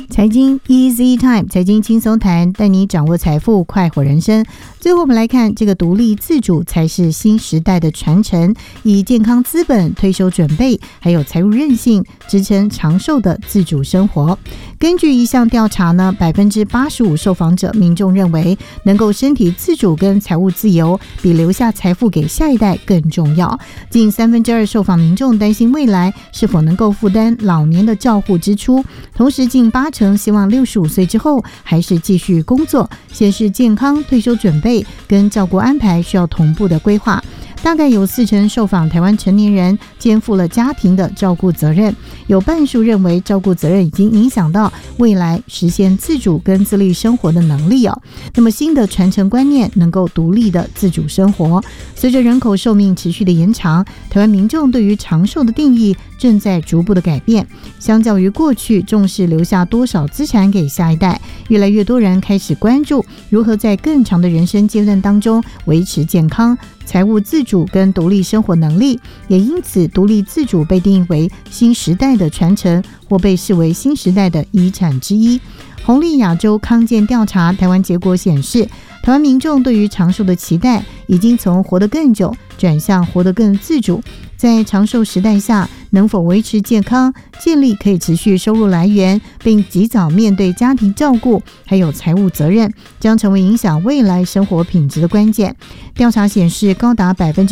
财经 Easy Time， 财经轻松谈，带你掌握财富，快活人生。最后我们来看，这个独立自主才是新时代的传承，以健康资本、退休准备还有财务韧性支撑长寿的自主生活。根据一项调查呢，85%受访者民众认为能够身体自主跟财务自由比留下财富给下一代更重要。近2/3受访民众担心未来是否能够负担老年的照护支出，同时近80%希望65岁之后还是继续工作，显示健康、退休准备跟照顾安排需要同步的规划。大概有40%受访台湾成年人肩负了家庭的照顾责任，有半数认为照顾责任已经影响到未来实现自主跟自立生活的能力哦。那么新的传承观念能够独立的自主生活。随着人口寿命持续的延长，台湾民众对于长寿的定义正在逐步的改变。相较于过去重视留下多少资产给下一代，越来越多人开始关注如何在更长的人生阶段当中维持健康、财务自主跟独立生活能力，也因此独立自主被定义为新时代的传承，或被视为新时代的遗产之一。红利亚洲康健调查台湾结果显示，台湾民众对于长寿的期待已经从活得更久转向活得更自主。在长寿时代下，能否维持健康、建立可以持续收入来源，并及早面对家庭照顾还有财务责任，将成为影响未来生活品质的关键。调查显示，高达